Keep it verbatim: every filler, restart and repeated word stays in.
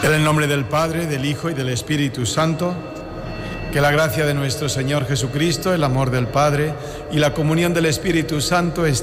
En el nombre del Padre, del Hijo y del Espíritu Santo, que la gracia de nuestro Señor Jesucristo, el amor del Padre y la comunión del Espíritu Santo estén